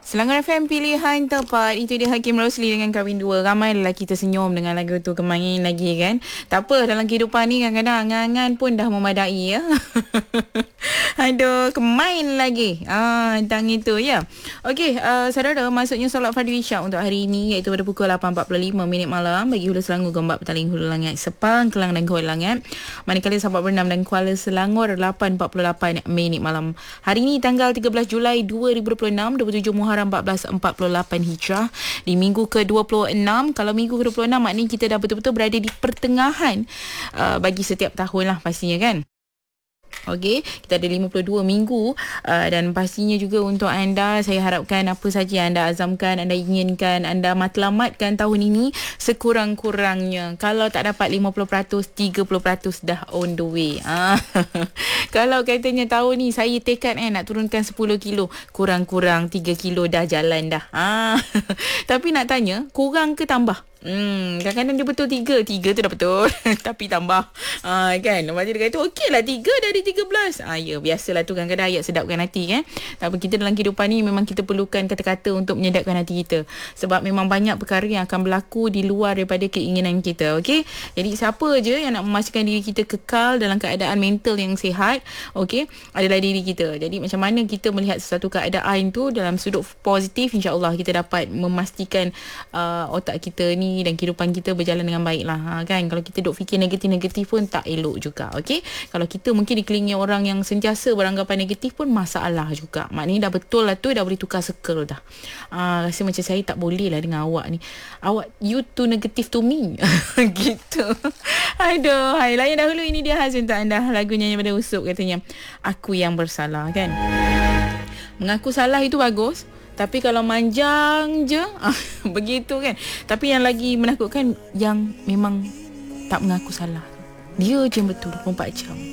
Selangor FM pilihan tepat. Itu dia Hakim Rosli dengan Kahwin Dua. Ramai lelaki tersenyum dengan lagu tu kemain lagi kan. Tak apa, dalam kehidupan ni kadang-kadang angan-angan pun dah memadai ya. Aduh, kemain lagi. Tentang itu ya. Okey, saudara, masuknya solat Fardu Isyak untuk hari ini iaitu pada pukul 8.45 malam bagi Hulu Selangor, Gombak, Petaling, Hulu Langat, Sepang, Kelang dan Kuala Langat. Manakala Sabak Bernam dan Kuala Selangor 8.48 malam. Hari ini tanggal 13 Julai 2026, 27 Muharram 1448 Hijrah, di minggu ke-26. Kalau minggu ke-26 maknanya kita dah betul-betul berada di pertengahan bagi setiap tahun lah pastinya kan. Okey, kita ada 52 minggu dan pastinya juga untuk anda, saya harapkan apa saja anda azamkan, anda inginkan, anda matlamatkan tahun ini sekurang-kurangnya. Kalau tak dapat 50%, 30% dah on the way. Kalau katanya tahun ni saya tekad nak turunkan 10 kilo, kurang-kurang 3 kilo dah jalan dah. Tapi nak tanya, kurang ke tambah? Kadang-kadang dia betul 3 tu dah betul tapi tambah kan. Lepas tu dia kata okey lah 3 dari 13. Ya biasalah tu, kadang-kadang ayat sedapkan hati kan. Tapi kita dalam kehidupan ni memang kita perlukan kata-kata untuk menyedapkan hati kita, sebab memang banyak perkara yang akan berlaku di luar daripada keinginan kita. Okey, jadi siapa je yang nak memastikan diri kita kekal dalam keadaan mental yang sihat, okey, adalah diri kita. Jadi macam mana kita melihat sesuatu keadaan tu dalam sudut positif, insya-Allah kita dapat memastikan otak kita ni dan kehidupan kita berjalan dengan baik lah kan. Kalau kita duk fikir negatif-negatif pun tak elok juga. Okey, kalau kita mungkin dikelilingi orang yang sentiasa beranggapan negatif pun masalah juga. Maknanya dah betul lah tu, dah boleh tukar circle dah. Rasa macam saya tak boleh lah dengan awak ni, awak you too negative to me. Gitu. Aduh, hai, layan dahulu, ini dia khas untuk anda, lagu nyanyi pada Usop, katanya Aku Yang Bersalah kan. Mengaku salah itu bagus, tapi kalau manjang je begitu kan. Tapi yang lagi menakutkan yang memang tak mengaku salah, dia je yang betul 24 jam.